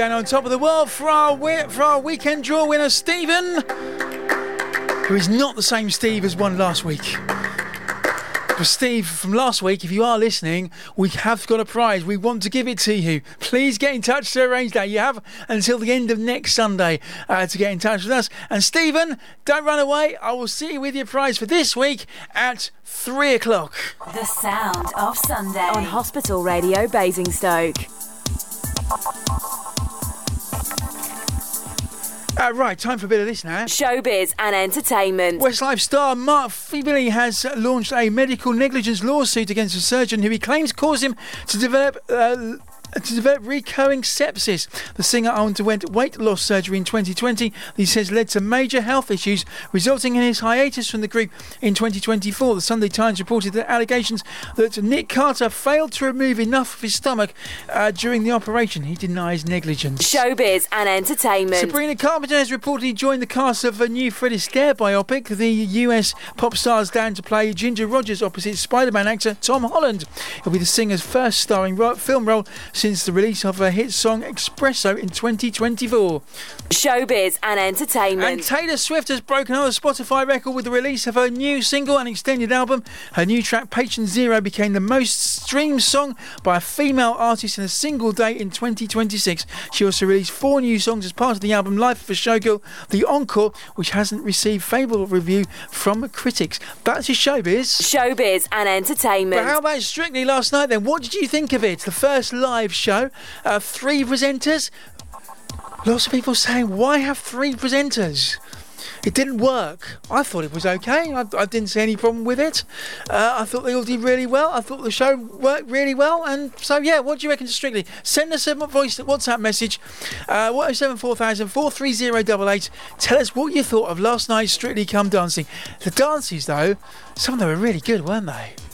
And on top of the world for our weekend draw winner, Stephen, who is not the same Steve as won last week. But Steve, from last week, if you are listening, we have got a prize. We want to give it to you. Please get in touch to arrange that. You have until the end of next Sunday to get in touch with us. And Stephen, don't run away. I will see you with your prize for this week at 3 o'clock. The sound of Sunday on Hospital Radio Basingstoke. Right, time for a bit of this now. Showbiz and entertainment. Westlife star Mark Fibili has launched a medical negligence lawsuit against a surgeon who he claims caused him to develop recurring sepsis. The singer underwent weight loss surgery in 2020 that he says led to major health issues, resulting in his hiatus from the group in 2024. The Sunday Times reported that allegations that Nick Carter failed to remove enough of his stomach during the operation. He denies negligence. Showbiz and entertainment. Sabrina Carpenter has reportedly joined the cast of a new Fred Astaire biopic. The US pop star is down to play Ginger Rogers opposite Spider-Man actor Tom Holland. It'll be the singer's first starring film role since the release of her hit song Espresso in 2024. Showbiz and entertainment. And Taylor Swift has broken another Spotify record with the release of her new single and extended album. Her new track Patient Zero became the most streamed song by a female artist in a single day in 2026. She also released 4 new songs as part of the album Life of a Showgirl, The Encore, which hasn't received favourable review from critics. Back to Showbiz. Showbiz and entertainment. But how about Strictly last night then? What did you think of it? The first live show, 3 presenters. Lots of people saying, why have 3 presenters? It didn't work. I thought it was okay. I didn't see any problem with it. I thought they all did really well. I thought the show worked really well. And so, yeah, what do you reckon to Strictly? Send us a voice WhatsApp message, 1074 43088. Tell us what you thought of last night's Strictly Come Dancing. The dances, though, some of them were really good, weren't they?